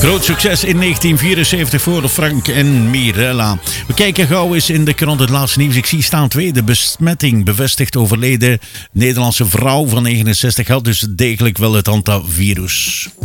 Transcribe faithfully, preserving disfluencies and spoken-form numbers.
Groot succes in negentien vierenzeventig voor Frank en Mirella. We kijken gauw eens in de krant het laatste nieuws. Ik zie staan twee. De besmetting bevestigt overleden Nederlandse vrouw van negenenzestig had dus degelijk wel het hantavirus.